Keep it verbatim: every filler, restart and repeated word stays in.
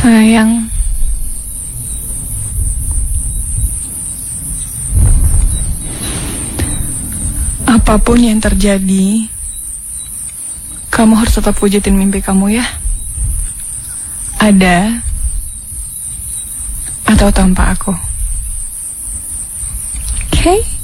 Sayang, apapun yang terjadi, kamu harus tetap wujudin mimpi kamu ya. Ada atau tanpa aku. Oke? Okay?